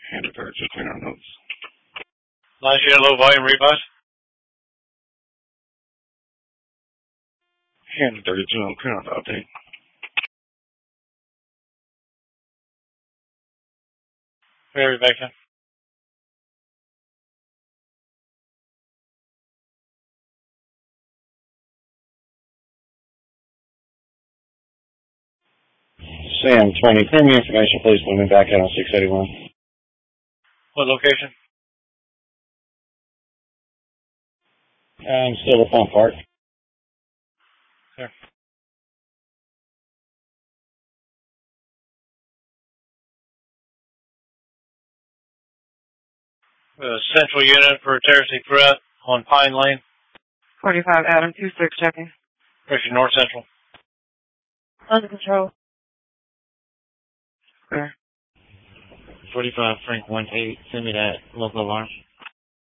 Hand it there, just clean our notes. Last year, low volume rebus. Hand it there, just clean out the update. Very vacant. Sam 20, premium information, please. Put me back out on 681. What location? Silver Pump Park. Sure. Central unit for Terrace Threat on Pine Lane. 45 Adam 26 checking. Richard North Central. Under control. Clear. 45 Frank 18, send me that local alarm.